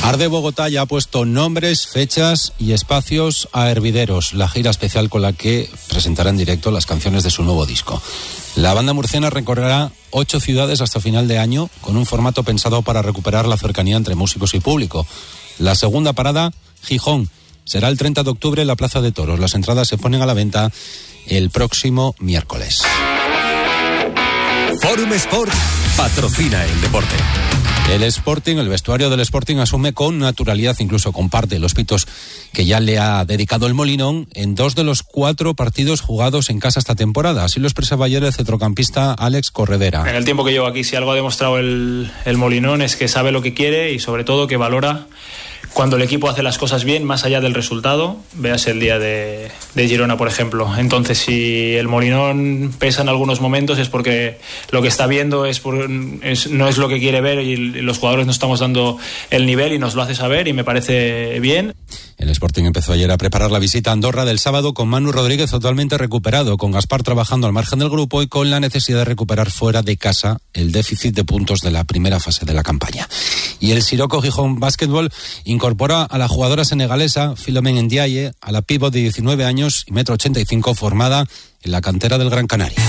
Arde Bogotá ya ha puesto nombres, fechas y espacios a Hervideros, la gira especial con la que presentará en directo las canciones de su nuevo disco. La banda murciana recorrerá 8 ciudades hasta final de año, con un formato pensado para recuperar la cercanía entre músicos y público. La segunda parada, Gijón, será el 30 de octubre en la Plaza de Toros. Las entradas se ponen a la venta el próximo miércoles. Forum Sport patrocina el deporte. El Sporting, el vestuario del Sporting asume con naturalidad, incluso comparte los pitos que ya le ha dedicado el Molinón en 2 de los 4 partidos jugados en casa esta temporada. Así lo expresaba ayer el centrocampista Alex Corredera. En el tiempo que llevo aquí, si algo ha demostrado el Molinón es que sabe lo que quiere y sobre todo que valora cuando el equipo hace las cosas bien, más allá del resultado. Veas el día de Girona, por ejemplo. Entonces, si el Molinón pesa en algunos momentos es porque lo que está viendo no es lo que quiere ver y los jugadores no estamos dando el nivel y nos lo hace saber y me parece bien. El Sporting empezó ayer a preparar la visita a Andorra del sábado con Manu Rodríguez totalmente recuperado, con Gaspar trabajando al margen del grupo y con la necesidad de recuperar fuera de casa el déficit de puntos de la primera fase de la campaña. Y el Siroco Gijón Básquetbol incorpora a la jugadora senegalesa Philomène Ndiaye, a la pívot de 19 años y 1,85 m formada en la cantera del Gran Canaria.